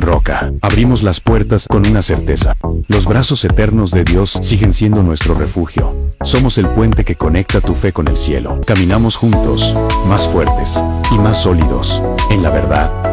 Roca. Abrimos las puertas con una certeza. Los brazos eternos de Dios siguen siendo nuestro refugio. Somos el puente que conecta tu fe con el cielo. Caminamos juntos, más fuertes y más sólidos en la verdad.